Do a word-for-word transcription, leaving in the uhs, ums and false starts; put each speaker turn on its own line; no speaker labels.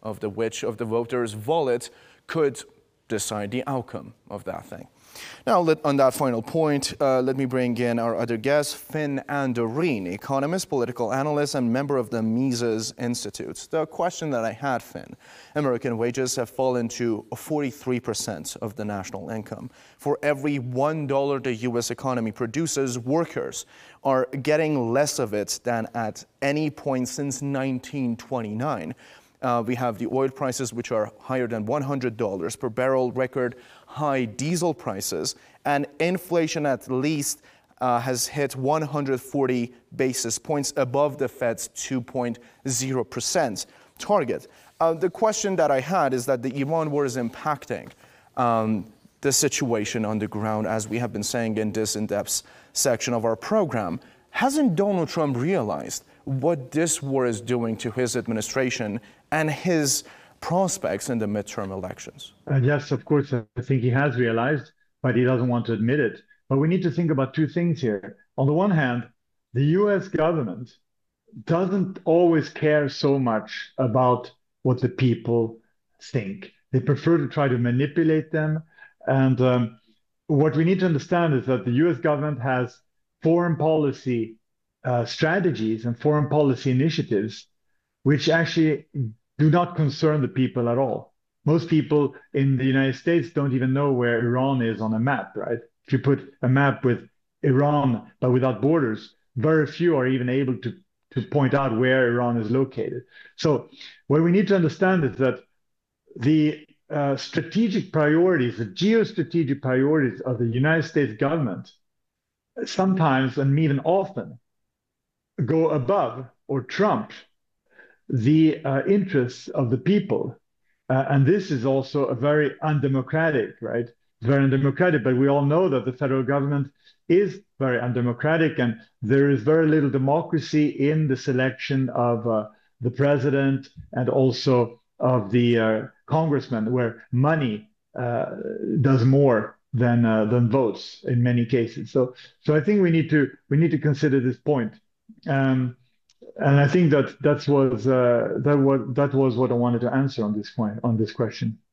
of the which of the voters' wallet could decide the outcome of that thing. Now, let, on that final point, uh, let me bring in our other guest, Finn Andorine, economist, political analyst, and member of the Mises Institute. The question that I had, Finn, American wages have fallen to forty-three percent of the national income. For every one dollar the U S economy produces, workers are getting less of it than at any point since nineteen twenty-nine. Uh, we have the oil prices, which are higher than one hundred dollars per barrel, record high diesel prices, and inflation at least uh, has hit one hundred forty basis points above the Fed's two point zero percent target. Uh, the question that I had is that the Iran war is impacting um, the situation on the ground, as we have been saying in this in-depth section of our program. Hasn't Donald Trump realized what this war is doing to his administration and his prospects in the midterm elections?
Uh, yes, of course, I think he has realized, but he doesn't want to admit it. But we need to think about two things here. On the one hand, the U S government doesn't always care so much about what the people think. They prefer to try to manipulate them. And um, what we need to understand is that the U S government has foreign policy uh, strategies and foreign policy initiatives which actually do not concern the people at all. Most people in the United States don't even know where Iran is on a map, right? If you put a map with Iran but without borders, very few are even able to, to point out where Iran is located. So what we need to understand is that the uh, strategic priorities, the geostrategic priorities of the United States government sometimes and even often go above or trump the uh, interests of the people. Uh, and this is also a very undemocratic, right? Very undemocratic, but we all know that the federal government is very undemocratic, and there is very little democracy in the selection of uh, the president and also of the uh, congressman, where money uh, does more than uh, than votes in many cases. So, so I think we need to we need to consider this point. Um, And I think that that was uh, that was that was what I wanted to answer on this point on this question.